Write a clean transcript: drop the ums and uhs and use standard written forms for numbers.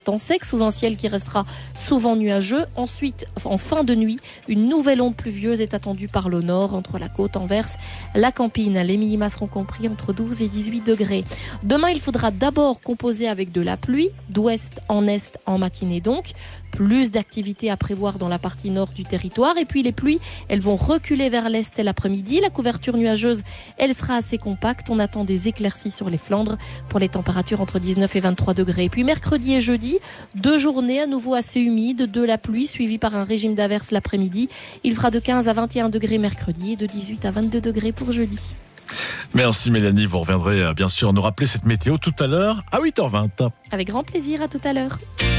Temps sec sous un ciel qui restera souvent nuageux. Ensuite, en fin de nuit, une nouvelle onde pluvieuse est attendue par le nord, entre la côte, Anvers, la Campine. Les minima seront compris entre 12 et 18 degrés. Demain, il faudra d'abord composer avec de la pluie, d'ouest en est en matinée donc. Plus d'activités à prévoir dans la partie nord du territoire. Et puis les pluies, elles vont reculer vers l'est l'après-midi. La couverture nuageuse, elle sera assez compacte. On attend des éclaircies sur les Flandres pour les températures entre 19 et 23 degrés. Et puis mercredi et jeudi, 2 journées à nouveau assez humides, de la pluie suivie par un régime d'averses l'après-midi. Il fera de 15 à 21 degrés mercredi et de 18 à 22 degrés pour jeudi. Merci Mélanie, vous reviendrez bien sûr nous rappeler cette météo tout à l'heure à 8h20. Avec grand plaisir, à tout à l'heure.